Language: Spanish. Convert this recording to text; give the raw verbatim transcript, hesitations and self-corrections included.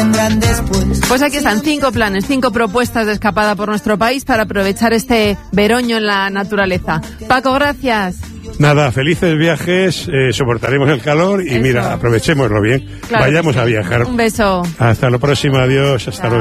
vendrán después. Pues aquí están cinco planes, cinco propuestas de escapada por nuestro país para aprovechar este veroño en la naturaleza. Paco, gracias. Nada, felices viajes, eh, soportaremos el calor y Eso. Mira, aprovechémoslo bien. Claro Vayamos que sí. a viajar. Un beso. Hasta lo próximo, adiós, hasta Chao. luego.